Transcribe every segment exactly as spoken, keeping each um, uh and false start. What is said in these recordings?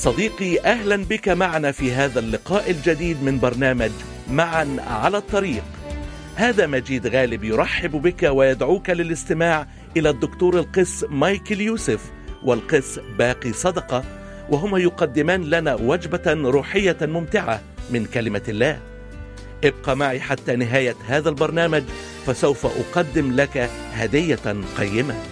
صديقي، أهلا بك معنا في هذا اللقاء الجديد من برنامج معا على الطريق. هذا مجيد غالب يرحب بك ويدعوك للاستماع إلى الدكتور القس مايكل يوسف والقس باقي صدقة، وهما يقدمان لنا وجبة روحية ممتعة من كلمة الله. ابقى معي حتى نهاية هذا البرنامج، فسوف أقدم لك هدية قيمة.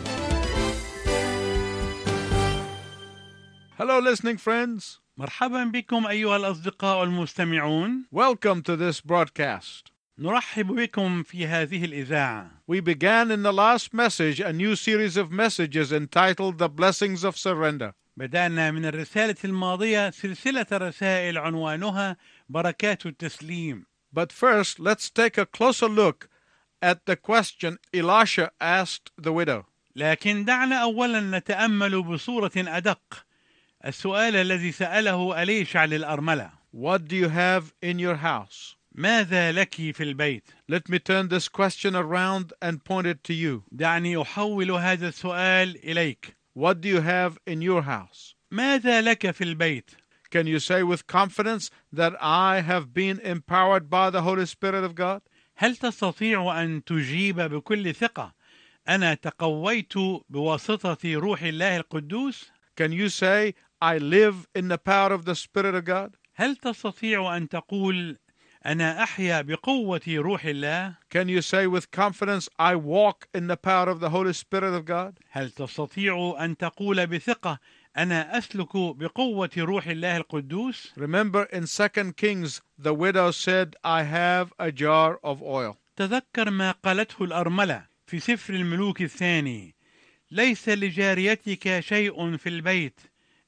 Hello listening friends. مرحبا بكم أيها الأصدقاء المستمعون. Welcome to this broadcast. نرحب بكم في هذه الإذاعة. We began in the last message a new series of messages entitled The Blessings of Surrender. بدأنا من الرسالة الماضية سلسلة رسائل عنوانها بركات التسليم. But first, let's take a closer look at the question Elisha asked the widow. لكن دعنا أولا نتأمل بصورة أدق السؤال الذي سأله أليشع للأرملة. What do you have in your house? ماذا لك في البيت؟ Let me turn this question around and point it to you. دعني أحول هذا السؤال إليك. What do you have in your house? ماذا لك في البيت؟ Can you say with confidence that I have been empowered by the Holy Spirit of God? هل تستطيع أن تجيب بكل ثقة أنا تقويت بواسطة روح الله القدوس؟ Can you say I live in the power of the Spirit of God? هل تستطيع أن تقول أنا أحيا بقوة روح الله؟ Can you say with confidence I walk in the power of the Holy Spirit of God? هل تستطيع أن تقول بثقة أنا أسلك بقوة روح الله القدوس؟ Remember in Second Kings the widow said I have a jar of oil. تذكر ما قالته الأرملة في سفر الملوك الثاني: ليس لجاريتك شيء في البيت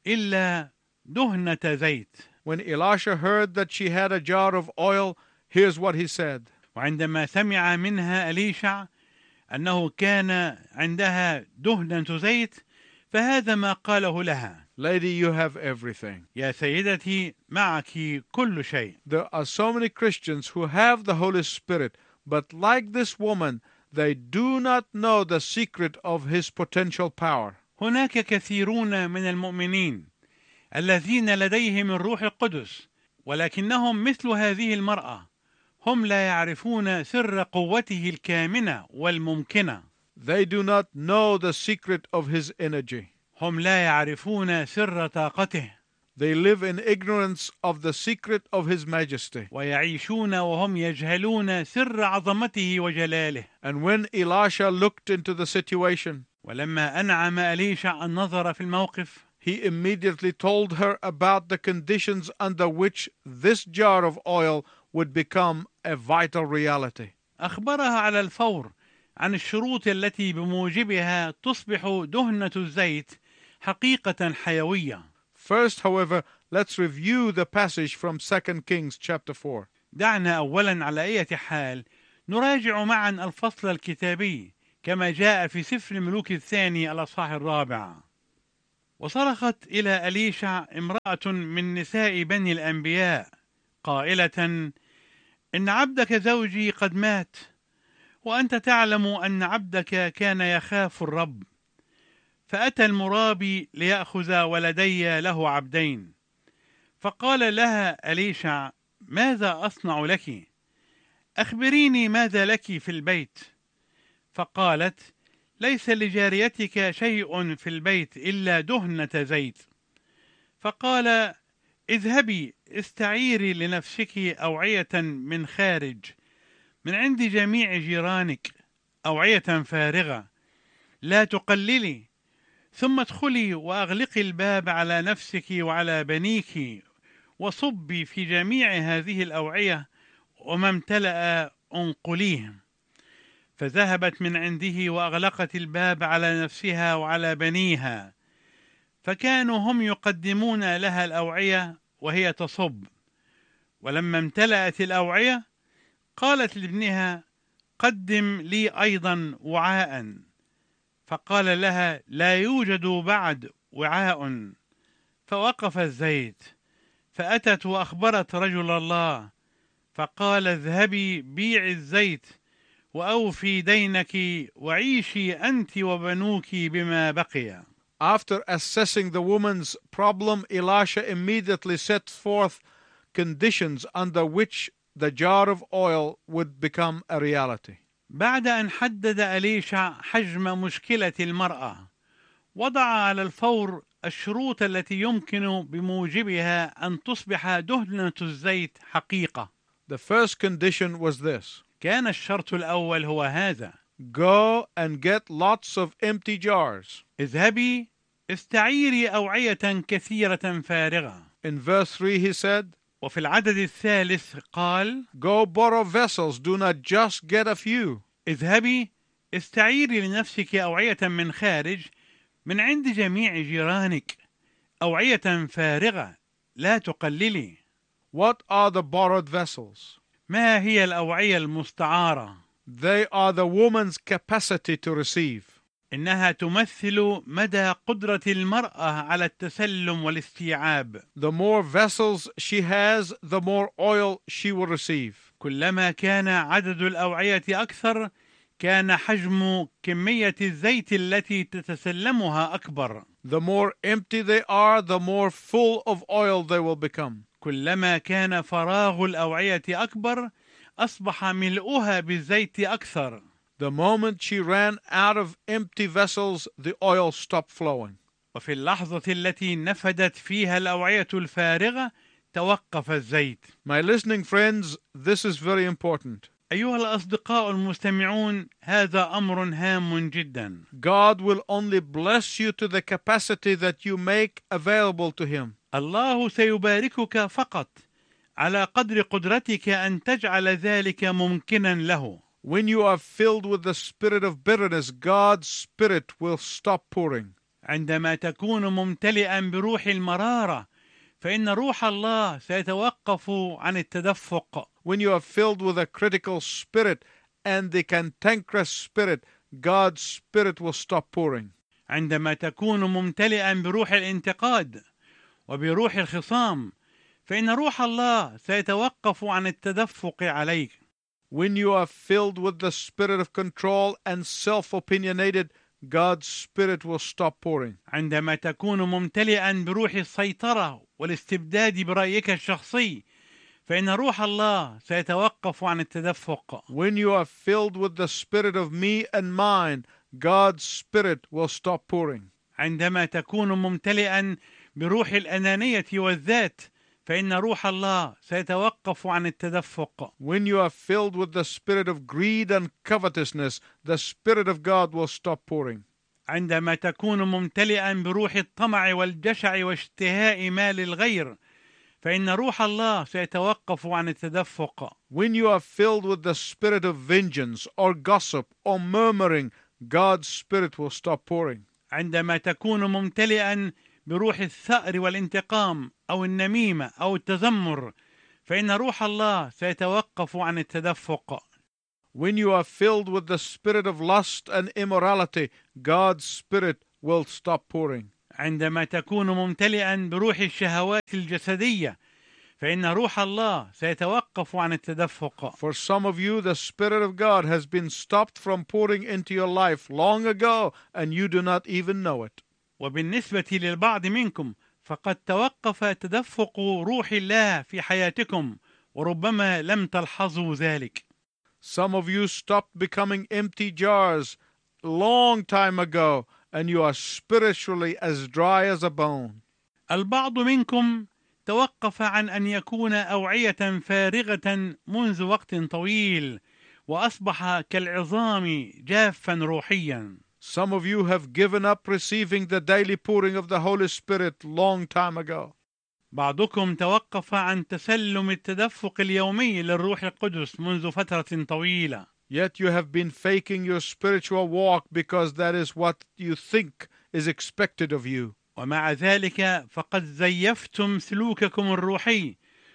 إلا دهنة زيت. When Elisha heard that she had a jar of oil, here's what he said. وعندما سمع منها أليشع أنه كان عندها دهنة زيت، فهذا ما قاله لها: Lady, you have everything. يا سيدتي، معك كل شيء. There are so many Christians who have the Holy Spirit, but like this woman, they do not know the secret of his potential power. هناك كثيرون من المؤمنين الذين لديهم الروح القدس، ولكنهم مثل هذه المرأة، هم لا يعرفون سر قوته الكامنة والممكنة. They do not know the secret of his energy. هم لا يعرفون سر طاقته. They live in ignorance of the secret of his majesty. ويعيشون وهم يجهلون سر عظمته وجلاله. And when Elisha looked into the situation, ولما أنعم أليشع النظر في الموقف، he immediately told her about the conditions under which this jar of oil would become a vital reality. أخبرها على الفور عن الشروط التي بموجبها تصبح دهنة الزيت حقيقة حيوية. First, however, let's review the passage from Second Kings chapter four. دعنا أولا على أي حال نراجع معا الفصل الكتابي كما جاء في سفر الملوك الثاني الأصحاح الرابع. وصرخت إلى أليشع امرأة من نساء بني الأنبياء قائلة: إن عبدك زوجي قد مات، وأنت تعلم أن عبدك كان يخاف الرب، فأتى المرابي ليأخذ ولدي له عبدين. فقال لها أليشع: ماذا أصنع لك؟ أخبريني ماذا لك في البيت. فقالت: ليس لجاريتك شيء في البيت إلا دهنة زيت. فقال: اذهبي استعيري لنفسك أوعية من خارج من عند جميع جيرانك، أوعية فارغة لا تقللي، ثم ادخلي وأغلقي الباب على نفسك وعلى بنيك، وصبي في جميع هذه الأوعية، وما امتلأ انقليه. فذهبت من عنده وأغلقت الباب على نفسها وعلى بنيها، فكانوا هم يقدمون لها الأوعية وهي تصب. ولما امتلأت الأوعية قالت لابنها: قدم لي أيضا وعاء. فقال لها: لا يوجد بعد وعاء. فوقف الزيت، فأتت وأخبرت رجل الله، فقال: اذهبي بيعي الزيت وأوفي دينك وعيشي أنت وبنوك بما بقي. After assessing the woman's problem, Elisha immediately set forth conditions under which the jar of oil would become a reality. بعد أن حدد أليشع حجم مشكلة المرأة، وضع على الفور الشروط التي يمكن بموجبها أن تصبح دهنة الزيت حقيقة. The first condition was this: كان الشرط الأول هو هذا: go and get lots of empty jars. اذهبي استعيري أوعية كثيرة فارغة. In verse three he said, وفي العدد الثالث قال: go borrow vessels, do not just get a few. اذهبي استعيري لنفسك أوعية من خارج من عند جميع جيرانك، أوعية فارغة لا تقللي. What are the borrowed vessels? ما هي الأوعية المستعارة؟ They are the woman's capacity to receive. إنها تمثل مدى قدرة المرأة على التسلم والاستيعاب. The more vessels she has, the more oil she will receive. كلما كان عدد الأوعية أكثر، كان حجم كمية الزيت التي تتسلمها أكبر. The more empty they are, the more full of oil they will become. كلما كان فراغ الأوعية أكبر، أصبح ملؤها بالزيت أكثر. The moment she ran out of empty vessels, the oil stopped flowing. وفي اللحظة التي نفدت فيها الأوعية الفارغة، توقف الزيت. My listening friends, this is very important. أيها الأصدقاء المستمعون، هذا أمر هام جدا. God will only bless you to the capacity that you make available to Him. الله سيباركك فقط على قدر قدرتك أن تجعل ذلك ممكنا له. When you are filled with the spirit of bitterness, God's spirit will stop pouring. عندما تكون ممتلئا بروح المرارة، فإن روح الله سيتوقف عن التدفق. When you are filled with a critical spirit and the cantankerous spirit, God's spirit will stop pouring. عندما تكون ممتلئا بروح الانتقاد وبروح الخصام، فإن روح الله سيتوقف عن التدفق عليك. When you are filled with the spirit of control and self-opinionated, God's spirit will stop pouring. عندما تكون ممتلئا بروح السيطرة والاستبداد برأيك الشخصي، فإن روح الله سيتوقف عن التدفق. When you are filled with the spirit of me and mine, God's spirit will stop pouring. عندما تكون ممتلئا بروح الأنانية والذات، فإن روح الله سيتوقف عن التدفق. When you are filled with the spirit of greed and covetousness, the spirit of God will stop pouring. عندما تكون ممتلئا بروح الطمع والجشع واشتهاء مال الغير، فإن روح الله سيتوقف عن التدفق. When you are filled with the spirit of vengeance or gossip or murmuring, God's spirit will stop pouring. عندما تكون ممتلئا بروح الثأر والانتقام أو النميمة أو التذمر، فإن روح الله سيتوقف عن التدفق. When you are filled with the spirit of lust and immorality, God's spirit will stop pouring. عندما تكون ممتلئا بروح الشهوات الجسدية، فإن روح الله سيتوقف عن التدفق. For some of you, the Spirit of God has been stopped from pouring into your life long ago, and you do not even know it. وبالنسبة للبعض منكم، فقد توقف تدفق روح الله في حياتكم، وربما لم تلحظوا ذلك. Some of you stopped becoming empty jars a long time ago, and you are spiritually as dry as a bone. البعض منكم توقف عن أن يكون أوعية فارغة منذ وقت طويل، وأصبح كالعظام جافا روحيا. Some of you have given up receiving the daily pouring of the Holy Spirit long time ago. بعضكم توقف عن تسلم التدفق اليومي للروح القدس منذ فترة طويلة. Yet you have been faking your spiritual walk because that is what you think is expected of you. ومع ذلك فقد زيفتم سلوككم الروحي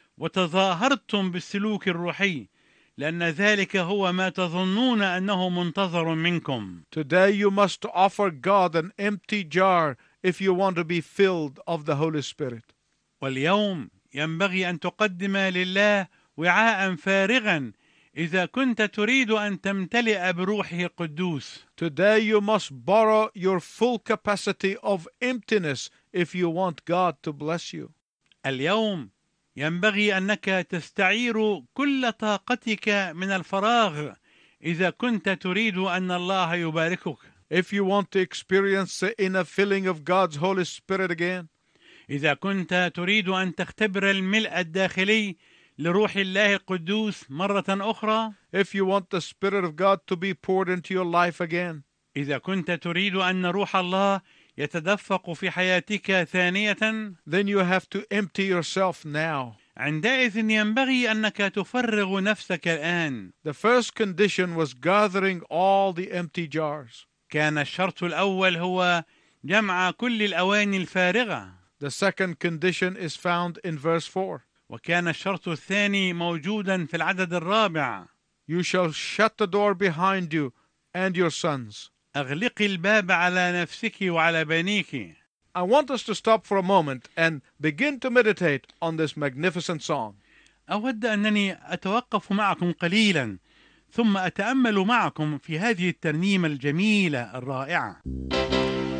وتظاهرتم بالسلوك الروحي، لأن ذلك هو ما تظنون أنه منتظر منكم. Today you must offer God an empty jar if you want to be filled of the Holy Spirit. واليوم ينبغي أن تقدم لله وعاء فارغا إذا كنت تريد أن تمتلئ بروحه القدوس. Today you must borrow your full capacity of emptiness if you want God to bless you. اليوم ينبغي أنك تستعير كل طاقتك من الفراغ إذا كنت تريد أن الله يباركك. If you want to experience the inner filling of God's Holy Spirit again, إذا كنت تريد أن تختبر الملء الداخلي لروح الله القدوس مرة أخرى، if you want the Spirit of God to be poured into your life again, إذا كنت تريد أن روح الله يتدفق في حياتك ثانية، then you have to empty yourself now. عندئذ ينبغي أنك تفرغ نفسك الآن. The first condition was gathering all the empty jars. كان الشرط الأول هو جمع كل الأواني الفارغة. The second condition is found in verse four. وكان الشرط الثاني موجودا في العدد الرابع. You shall shut the door behind you and your sons. أغلق الباب على نفسك وعلى بنيك. I want us to stop for a moment and begin to meditate on this magnificent song. أود أنني أتوقف معكم قليلا ثم أتأمل معكم في هذه الترنيمة الجميلة الرائعة.